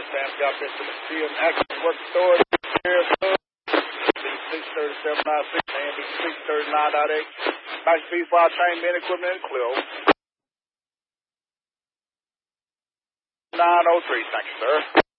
Sam's got this in the field. Action work storage. Here, 637.96 and 639.8. Nice speed for our train, men, equipment, and Clio. 903, thank you, sir.